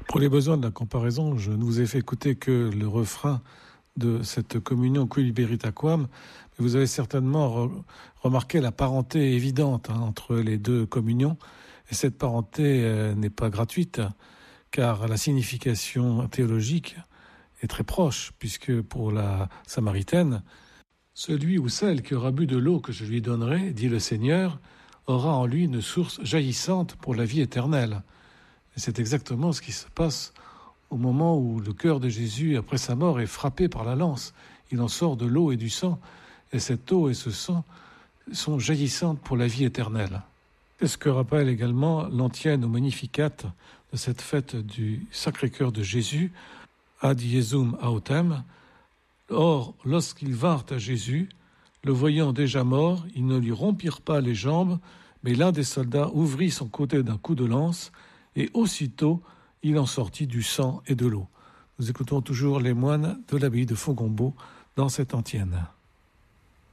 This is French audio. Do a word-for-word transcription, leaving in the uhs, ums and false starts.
Pour les besoins de la comparaison, je ne vous ai fait écouter que le refrain de cette communion Qui Liberit Aquam, mais vous avez certainement re- remarqué la parenté évidente hein, entre les deux communions, et cette parenté euh, n'est pas gratuite, car la signification théologique est très proche, puisque pour la Samaritaine, celui ou celle qui aura bu de l'eau que je lui donnerai, dit le Seigneur, aura en lui une source jaillissante pour la vie éternelle. Et c'est exactement ce qui se passe au moment où le cœur de Jésus, après sa mort, est frappé par la lance. Il en sort de l'eau et du sang, et cette eau et ce sang sont jaillissantes pour la vie éternelle. C'est ce que rappelle également l'antienne au Magnificat de cette fête du Sacré-Cœur de Jésus, Ad Iesum Autem. Or, lorsqu'ils vinrent à Jésus, le voyant déjà mort, ils ne lui rompirent pas les jambes, mais l'un des soldats ouvrit son côté d'un coup de lance, et aussitôt il en sortit du sang et de l'eau. Nous écoutons toujours les moines de l'abbaye de Fogombault dans cette antienne.